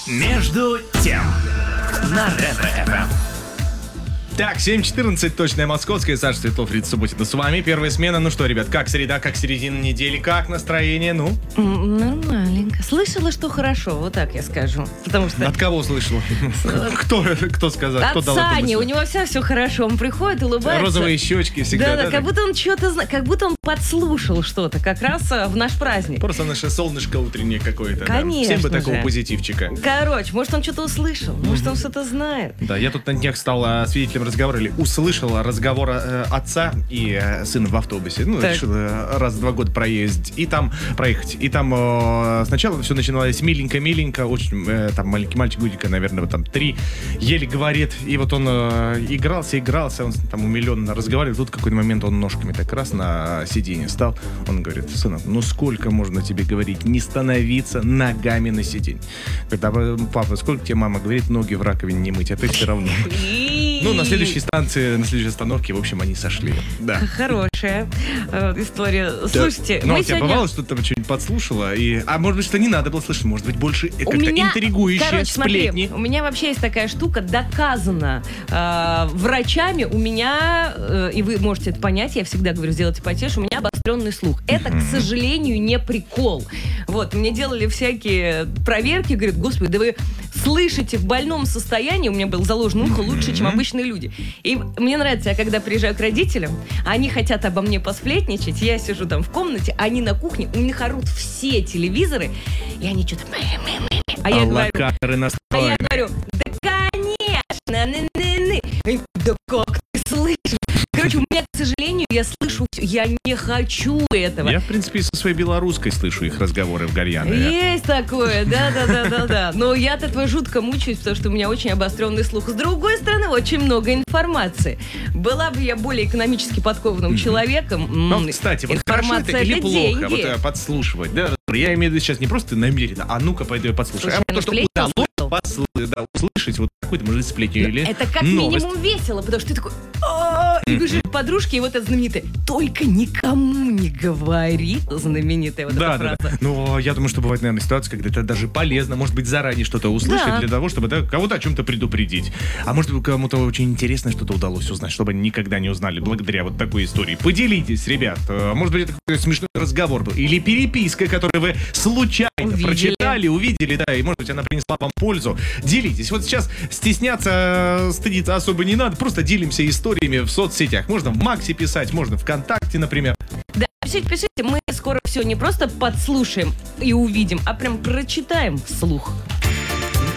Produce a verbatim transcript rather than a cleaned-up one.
Между тем на Ретро-эф эм. Так, семь четырнадцать, точное московское. Саша Светлов, Рита Субботина с вами. Первая смена. Ну что, ребят, как среда, как середина недели, как настроение? Ну? Нормаленько. Слышала, что хорошо, вот так я скажу. Потому что... От кого слышала? Кто, кто сказал? Кто От дал эту Сани, мысль? у него вся все хорошо. Он приходит, улыбается. Розовые щечки всегда, Да, да? да, как будто он что-то знает, как будто он подслушал что-то, как раз а, в наш праздник. Просто наше солнышко утреннее какое-то. Да. Конечно Всем бы такого же. позитивчика. Короче, может, он что-то услышал, может, он что-то знает. Да, я тут на днях стал а, свидетелем разговора, или услышал разговор э, отца и э, сына в автобусе. Ну, Так. решил э, раз в два года проездить. И там проехать. И там э, сначала все начиналось миленько-миленько. Очень, э, там маленький мальчик, годика, наверное, вот там три. Еле говорит. И вот он э, игрался, игрался. Он там умиленно разговаривал. Тут в какой-то момент он ножками так раз на сиденье стал. Он говорит: сынок, ну сколько можно тебе говорить? Не становиться ногами на сиденье. Говорит: а, папа, сколько тебе мама говорит, ноги в раковине не мыть, а ты все равно. Ну, на следующей станции, на следующей остановке, в общем, они сошли. Да. Хорошая э, история. Слушайте, Ну, мы у тебя сегодня... бывало, что ты там что-нибудь подслушала? И... А может быть, что не надо было слышать? Может быть, больше э, У как-то меня, интригующие короче, сплетни? смотри, у меня вообще есть такая штука, доказана э, врачами. У меня, э, и вы можете это понять, я всегда говорю, сделайте потише, у меня обостренный слух. Это, к сожалению, не прикол. Вот, мне делали всякие проверки, говорят: господи, да вы слышите в больном состоянии, у меня был заложен ухо лучше, чем обычные люди. И мне нравится, я когда приезжаю к родителям, они хотят обо мне посплетничать, я сижу там в комнате, они на кухне, у них орут все телевизоры, и они что-то... А я говорю, Локаторы а я настроены. говорю: да, конечно, ны-ны-ны. Они: да как ты слышишь? Короче, у меня, к сожалению, я слышу все. Я не хочу этого. Я, в принципе, со своей белорусской слышу их разговоры в Гальянове. Есть такое, да-да-да-да-да. Но я от этого жутко мучаюсь, потому что у меня очень обостренный слух. С другой стороны, очень много информации. Была бы я более экономически подкованным человеком. Ну, м, кстати, вот хорошо информация это или плохо деньги. вот, э, подслушивать, да? Я имею в виду сейчас не просто намеренно, а ну-ка пойду я подслушаю. Слушай, а ну, то, что сплетню удалось услышал. послу- да, услышать вот какую-то, может, сплетню или Это как новость. минимум весело, потому что ты такой: «А-а-а», и бежишь к подружке, и вот это знаменитое: только никому не говори. Знаменитая вот Да, эта да, фраза. да. Но я думаю, что бывает, наверное, ситуация, когда это даже полезно, может быть, заранее что-то услышать Да. для того, чтобы да, кого-то о чем-то предупредить. А может быть, кому-то очень интересно что-то удалось узнать, чтобы они никогда не узнали благодаря вот такой истории. Поделитесь, ребят. Э, Может быть, это какой-то смешной разговор был. Или переписка, которую вы случайно Увидели. прочитали, увидели, да, и, может быть, она принесла вам пользу. Делитесь. Вот сейчас стесняться, э, стыдиться особо не надо. Просто делимся историями в соцсетях. Можно в Максе писать, можно ВКонтакте, например. Да, пишите, пишите, мы скоро все не просто подслушаем и увидим, а прям прочитаем вслух.